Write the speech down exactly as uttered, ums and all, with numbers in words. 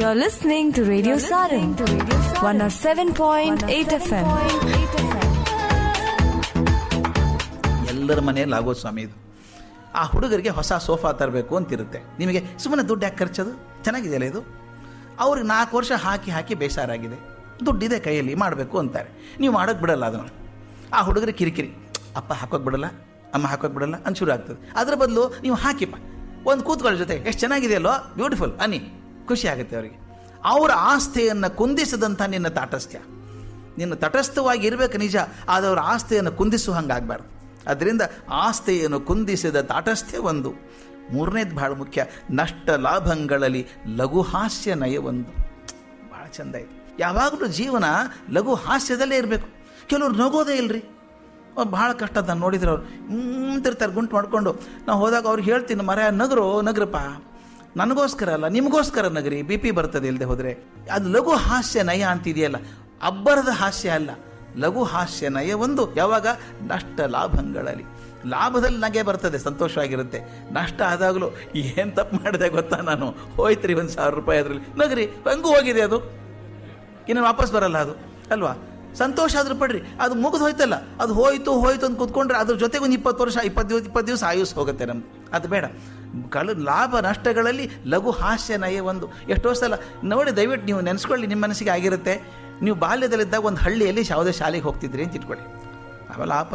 You're listening to Radio Sarang, one oh seven point eight F M. ಎಲ್ಲರ ಮನೆಯಲ್ಲಿ ಆಗೋ ಸ್ವಾಮಿ ಇದು. ಆ ಹುಡುಗರಿಗೆ ಹೊಸ ಸೋಫಾ ತರಬೇಕು ಅಂತಿರುತ್ತೆ. ನಿಮಗೆ ಸುಮ್ಮನೆ ದುಡ್ಡು ಯಾಕೆ ಖರ್ಚದು? ಚೆನ್ನಾಗಿದೆಯಲ್ಲ ಇದು. ಅವ್ರಿಗೆ ನಾಲ್ಕು ವರ್ಷ ಹಾಕಿ ಹಾಕಿ ಬೇಸರಾಗಿದೆ, ದುಡ್ಡಿದೆ ಕೈಯಲ್ಲಿ ಮಾಡಬೇಕು ಅಂತಾರೆ. ನೀವು ಮಾಡೋಕ್ಕೆ ಬಿಡಲ್ಲ ಅದನ್ನು. ಆ ಹುಡುಗರಿಗೆ ಕಿರಿಕಿರಿ, ಅಪ್ಪ ಹಾಕೋಕ್ಕೆ ಬಿಡಲ್ಲ, ಅಮ್ಮ ಹಾಕೋಕ್ಕೆ ಬಿಡಲ್ಲ ಅಂತ ಶುರು ಆಗ್ತದೆ. ಅದರ ಬದಲು ನೀವು ಹಾಕಿಪ್ಪ, ಒಂದು ಕೂತ್ಕೊಳ್ಳೋ ಜೊತೆ ಎಷ್ಟು ಚೆನ್ನಾಗಿದೆಯಲ್ಲೋ, ಬ್ಯೂಟಿಫುಲ್ ಅನ್ನಿ, ಖುಷಿ ಆಗುತ್ತೆ ಅವರಿಗೆ. ಅವರ ಆಸ್ತಿಯನ್ನು ಕುಂದಿಸದಂಥ ನಿನ್ನ ತಾಟಸ್ಥ್ಯ, ನಿನ್ನ ತಟಸ್ಥವಾಗಿ ಇರಬೇಕು ನಿಜ, ಆದರೆ ಅವರ ಆಸ್ತಿಯನ್ನು ಕುಂದಿಸುವ ಹಂಗಾಗಬಾರ್ದು. ಅದರಿಂದ ಆಸ್ತಿಯನ್ನು ಕುಂದಿಸಿದ ತಾಟಸ್ಥ್ಯ ಒಂದು. ಮೂರನೇದು ಭಾಳ ಮುಖ್ಯ, ನಷ್ಟ ಲಾಭಗಳಲ್ಲಿ ಲಘು ಹಾಸ್ಯ ನಯ ಒಂದು. ಭಾಳ ಚೆಂದ ಇದೆ. ಯಾವಾಗಲೂ ಜೀವನ ಲಘು ಹಾಸ್ಯದಲ್ಲೇ ಇರಬೇಕು. ಕೆಲವ್ರು ನಗೋದೇ ಇಲ್ಲರಿ, ಭಾಳ ಕಷ್ಟ. ನಾನು ನೋಡಿದ್ರೆ ಅವ್ರು ಹಿಂತಿರ್ತಾರೆ ಗುಂಟು ಮಾಡ್ಕೊಂಡು. ನಾವು ಹೋದಾಗ ಅವ್ರಿಗೆ ಹೇಳ್ತೀನಿ, ಮರ ನಗರು ನಗರಪ್ಪ, ನನಗೋಸ್ಕರ ಅಲ್ಲ ನಿಮಗೋಸ್ಕರ ನಗರಿ, ಬಿ ಪಿ ಬರ್ತದೆ ಇಲ್ಲದೆ ಹೋದರೆ. ಅದು ಲಘು ಹಾಸ್ಯ ನಯ ಅಂತಿದೆಯಲ್ಲ, ಅಬ್ಬರದ ಹಾಸ್ಯ ಅಲ್ಲ, ಲಘು ಹಾಸ್ಯ ನಯ ಒಂದು. ಯಾವಾಗ? ನಷ್ಟ ಲಾಭಗಳಲ್ಲಿ. ಲಾಭದಲ್ಲಿ ನಗೆ ಬರ್ತದೆ, ಸಂತೋಷವಾಗಿರುತ್ತೆ. ನಷ್ಟ ಆದಾಗಲೂ ಏನು ತಪ್ಪು ಮಾಡಿದೆ ಗೊತ್ತಾ ನಾನು, ಹೋಯ್ತ್ರಿ ಒಂದು ಸಾವಿರ ರೂಪಾಯಿ ಅದರಲ್ಲಿ, ನಗರಿ ಹಂಗೂ ಹೋಗಿದೆ, ಅದು ಇನ್ನು ವಾಪಸ್ ಬರಲ್ಲ ಅದು ಅಲ್ವಾ. ಸಂತೋಷ ಆದ್ರೂ ಪಡ್ರಿ, ಅದು ಮುಗಿದು ಹೋಯ್ತಲ್ಲ, ಅದು ಹೋಯ್ತು ಹೋಯ್ತು ಅಂತ ಕೂತ್ಕೊಂಡ್ರೆ ಅದ್ರ ಜೊತೆಗೆ ಒಂದು ಇಪ್ಪತ್ತು ವರ್ಷ ಇಪ್ಪತ್ತು ದಿವಸ ಇಪ್ಪತ್ತು ದಿವಸ ಆಯುಸ್ ಹೋಗುತ್ತೆ ನಮ್ದು. ಅದು ಬೇಡ. ಕಳು ಲಾಭ ನಷ್ಟಗಳಲ್ಲಿ ಲಘು ಹಾಸ್ಯ ನಯ ಒಂದು. ಎಷ್ಟೋ ಸಲ ನೋಡಿ, ದಯವಿಟ್ಟು ನೀವು ನೆನೆಸ್ಕೊಳ್ಳಿ, ನಿಮ್ಮ ಮನಸ್ಸಿಗೆ ಆಗಿರುತ್ತೆ. ನೀವು ಬಾಲ್ಯದಲ್ಲಿದ್ದಾಗ ಒಂದು ಹಳ್ಳಿಯಲ್ಲಿ ಯಾವುದೇ ಶಾಲೆಗೆ ಹೋಗ್ತಿದ್ರಿ ಅಂತ ಇಟ್ಕೊಳ್ಳಿ, ಅವೆಲ್ಲ